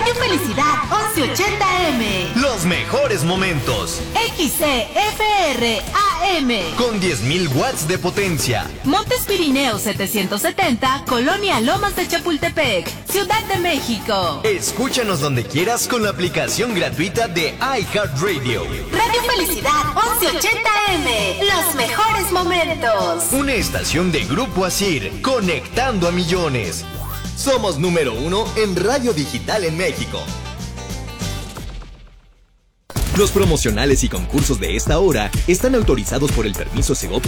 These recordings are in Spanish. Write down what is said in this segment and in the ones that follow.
Radio Felicidad 1180M. Los mejores momentos. XCFR AM. Con 10.000 watts de potencia. Montes Pirineos 770, Colonia Lomas de Chapultepec, Ciudad de México. Escúchanos donde quieras con la aplicación gratuita de iHeartRadio. Radio Felicidad 1180M. Los mejores momentos. Una estación de Grupo Asir, conectando a millones. Somos número 1 en radio digital en México. Los promocionales y concursos de esta hora están autorizados por el permiso Segov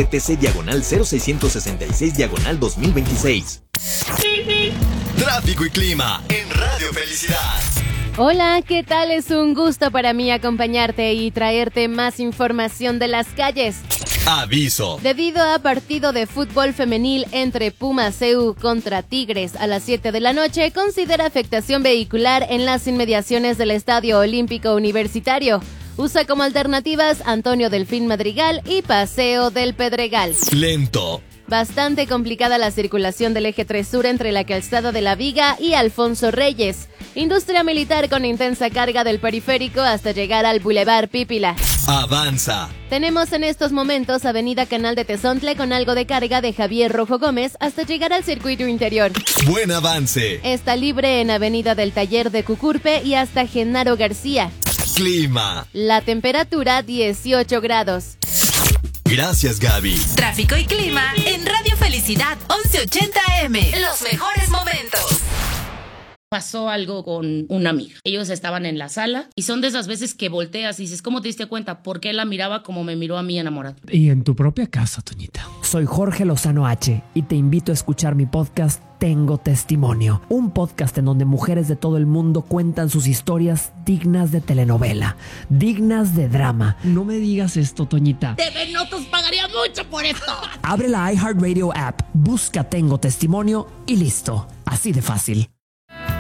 DGRTC/0666/2026. Tráfico y clima en Radio Felicidad. Hola, ¿qué tal? Es un gusto para mí acompañarte y traerte más información de las calles. Aviso. Debido a partido de fútbol femenil entre Pumas CU contra Tigres a las 7 de la noche, considera afectación vehicular en las inmediaciones del Estadio Olímpico Universitario. Usa como alternativas Antonio Delfín Madrigal y Paseo del Pedregal. Lento. Bastante complicada la circulación del eje 3 Sur entre la calzada de la Viga y Alfonso Reyes. Industria militar con intensa carga del periférico hasta llegar al Boulevard Pípila. Avanza. Tenemos en estos momentos Avenida Canal de Tezontle con algo de carga de Javier Rojo Gómez hasta llegar al circuito interior. Buen avance. Está libre en Avenida del Taller de Cucurpe y hasta Genaro García. Clima. La temperatura 18 grados. Gracias, Gaby. Tráfico y clima en Radio Felicidad 1180M. Los mejores momentos. Pasó algo con una amiga. Ellos estaban en la sala y son de esas veces que volteas y dices, ¿cómo te diste cuenta? ¿Por qué la miraba como me miró a mí enamorada? Y en tu propia casa, Toñita. Soy Jorge Lozano H y te invito a escuchar mi podcast Tengo Testimonio, un podcast en donde mujeres de todo el mundo cuentan sus historias dignas de telenovela, dignas de drama. No me digas esto, Toñita. TV Notas pagaría mucho por esto. Abre la iHeartRadio app, busca Tengo Testimonio y listo. Así de fácil.